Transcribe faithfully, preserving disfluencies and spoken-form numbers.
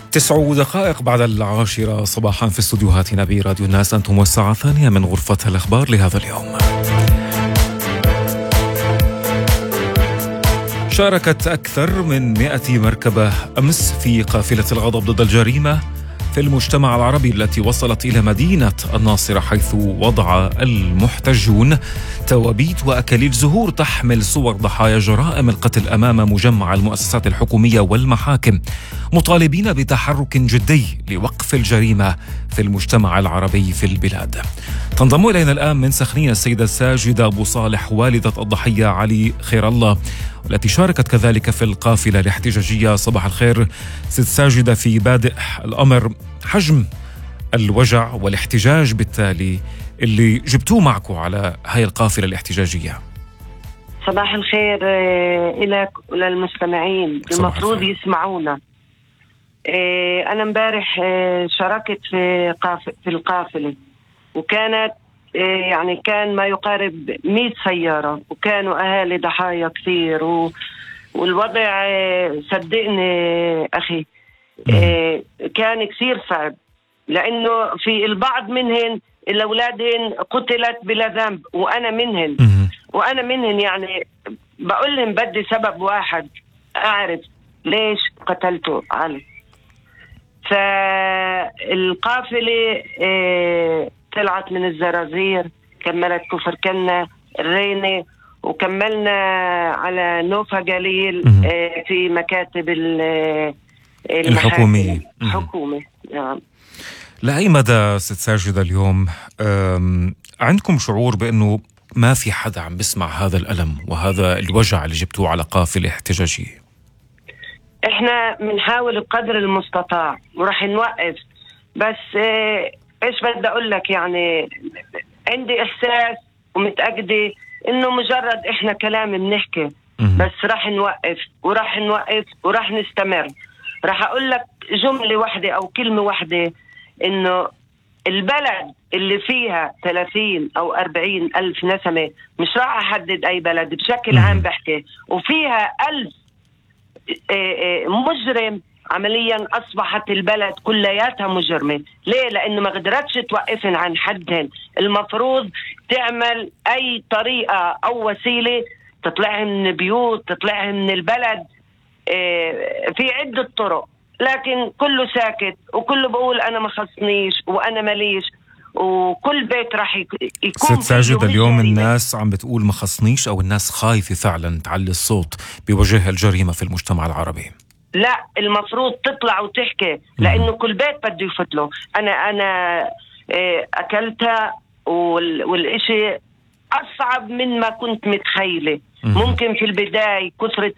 تسع دقائق بعد العاشرة صباحا في استوديوهاتنا براديو الناس، أنتم والساعة الثانية من غرفة الأخبار لهذا اليوم. شاركت أكثر من مئة مركبة أمس في قافلة الغضب ضد الجريمة في المجتمع العربي التي وصلت إلى مدينة الناصرة، حيث وضع المحتجون توابيت وأكاليل زهور تحمل صور ضحايا جرائم القتل أمام مجمع المؤسسات الحكومية والمحاكم، مطالبين بتحرك جدي لوقف الجريمة في المجتمع العربي في البلاد. تنضم إلينا الآن من سخنين السيدة ساجدة أبو صالح، والدة الضحية علي خير الله، والتي شاركت كذلك في القافلة الاحتجاجية. صباح الخير ست ساجدة. في بادئ الأمر، حجم الوجع والاحتجاج بالتالي اللي جبتوه معكم على هاي القافلة الاحتجاجية. صباح الخير إلك وللمستمعين المفروض يسمعونا. أنا امبارح شاركت في قاف في القافلة، وكانت يعني كان ما يقارب مئة سيارة، وكانوا أهالي ضحايا كثير، والوضع صدقني أخي كان كثير صعب، لأنه في البعض منهن الأولادهن قتلت بلا ذنب، وأنا منهن وأنا منهن يعني بقول لهم بدي سبب واحد أعرف ليش قتلته علي. فالقافلة طلعت من الزرازير، كملت كفر كنا الرينة، وكملنا على نوفا جليل في مكاتب الحكومية حكومة. نعم. لأي مدى ست ساجدة اليوم عندكم شعور بأنه ما في حدا عم بسمع هذا الألم وهذا الوجع اللي جبتوه على قافلة احتجاجية؟ احنا بنحاول بقدر المستطاع وراح نوقف، بس ايش بدي اقول لك، يعني عندي احساس ومتأكدة انه مجرد احنا كلام بنحكي، بس راح نوقف وراح نوقف وراح نستمر. راح اقول لك جملة واحدة او كلمة واحدة، انه البلد اللي فيها ثلاثين او أربعين الف نسمة، مش راح احدد اي بلد، بشكل عام بحكي، وفيها الف مجرم، عمليا أصبحت البلد كلياتها مجرمة. ليه؟ لأنه ما قدرتش توقفن عن حدهن. المفروض تعمل أي طريقة أو وسيلة تطلعهم من البيوت، تطلعهم من البلد، في عدة طرق، لكن كله ساكت وكله بقول أنا ما خصنيش وأنا ماليش، وكل بيت راح يكون. ست ساجدة، اليوم الناس عم بتقول ما خصنيش، أو الناس خايفة فعلا تعلي الصوت بوجه الجريمة في المجتمع العربي. لا، المفروض تطلع وتحكي، لأنه كل بيت بده يفتله. أنا أنا أكلتها، والإشي أصعب من ما كنت متخيلة. ممكن في البداية كثرة